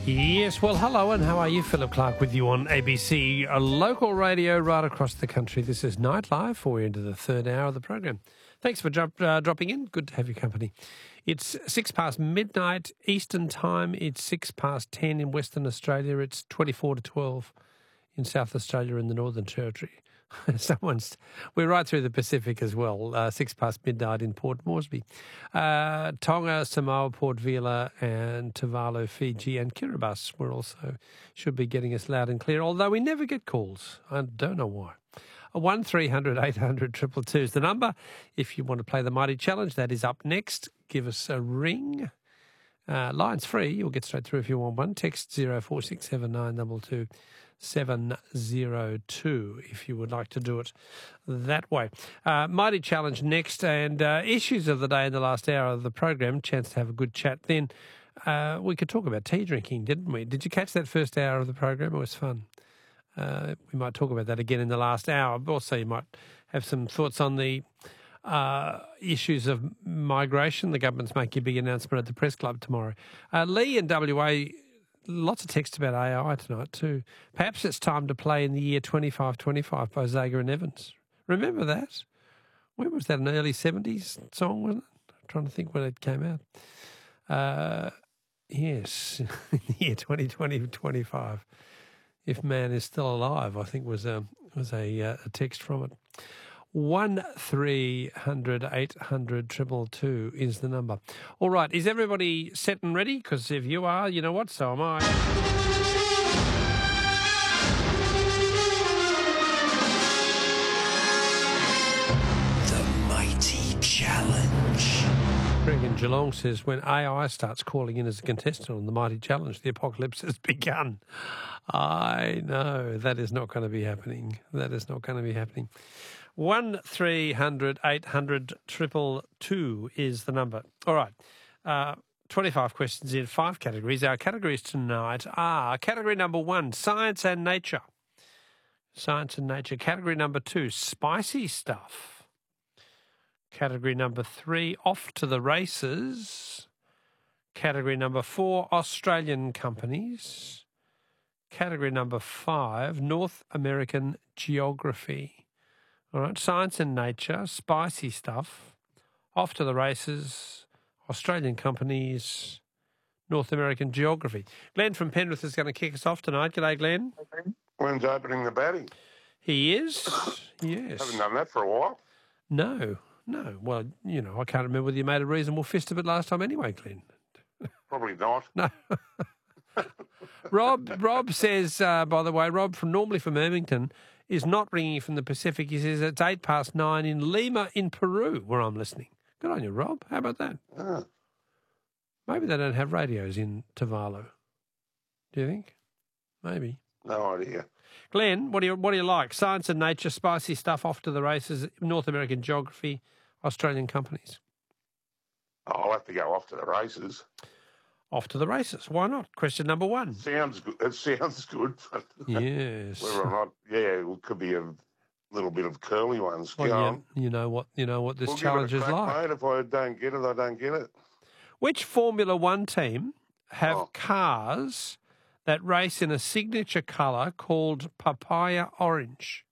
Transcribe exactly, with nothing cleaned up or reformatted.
Yes, well, hello, and how are you? Philip Clark with you on A B C, a local radio right across the country. This is Nightlife, for we're into the third hour of the program. Thanks for drop, uh, dropping in. Good to have your company. It's six past midnight Eastern Time. It's six past ten in Western Australia. It's twenty-four to twelve in South Australia and the Northern Territory. Someone's we're right through the Pacific as well. Uh, six past midnight in Port Moresby, uh, Tonga, Samoa, Port Vila, and Tuvalu, Fiji, and Kiribati. We're also should be getting us loud and clear. Although we never get calls, I don't know why. One three hundred eight hundred triple two is the number. If you want to play the Mighty Challenge, that is up next. Give us a ring. Uh, line's free. You'll get straight through if you want one. Text zero four six seven nine double two. seven zero two if you would like to do it that way. Uh, Mighty Challenge next, and uh, issues of the day in the last hour of the program. Chance to have a good chat. Then uh, we could talk about tea drinking, didn't we? Did you catch that first hour of the program? It was fun. Uh, we might talk about that again in the last hour. Also, you might have some thoughts on the uh, issues of migration. The government's making a big announcement at the Press Club tomorrow. Uh, Lee in W A, lots of text about A I tonight too. Perhaps it's time to play in the year twenty-five twenty-five by Zager and Evans. Remember that? When was that, an early seventies song, wasn't it? I'm trying to think when it came out. Uh, yes, in the year twenty twenty twenty-five. If man is still alive, I think was a, was a, uh, a text from it. One three hundred eight hundred triple two is the number. All right, is everybody set and ready? Because if you are, you know what, so am I. The Mighty Challenge. Greg in Geelong says, when A I starts calling in as a contestant on the Mighty Challenge, the apocalypse has begun. I know, that is not going to be happening. That is not going to be happening. One three hundred eight hundred triple two is the number. All right, uh, twenty-five questions in five categories. Our categories tonight are category number one, science and nature. Science and nature. Category number two, spicy stuff. Category number three, off to the races. Category number four, Australian companies. Category number five, North American geography. All right, science and nature, spicy stuff, off to the races, Australian companies, North American geography. Glenn from Penrith is going to kick us off tonight. G'day, Glenn. When's opening the batting? He is, yes. Haven't done that for a while. No, no. Well, you know, I can't remember whether you made a reasonable fist of it last time anyway, Glenn. Probably not. No. Rob Rob says, uh, by the way, Rob from normally from Ermington is not ringing from the Pacific. He says it's eight past nine in Lima in Peru where I'm listening. Good on you, Rob. How about that? Ah. Maybe they don't have radios in Tuvalu. Do you think? Maybe. No idea. Glenn, what do you what do you like? Science and nature, spicy stuff, off to the races, North American geography, Australian companies. I'll have to go off to the races. Off to the races. Why not? Question number one. Sounds good. It sounds good. But Yes. whether or not, yeah, it could be a little bit of curly ones. Go Well, on. you, you know what you know what this We'll challenge give it a is crack, like. mate. If I don't get it, I don't get it. Which Formula One team have Oh. cars that race in a signature colour called papaya orange?